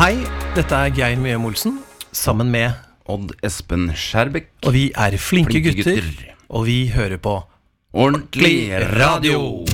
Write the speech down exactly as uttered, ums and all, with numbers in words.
Hei, dette er Geir Mjøm Olsen, sammen med Odd Espen Skjærbekk. Og vi er flinke, flinke gutter, gutter, og vi hører på Ordentlig Radio.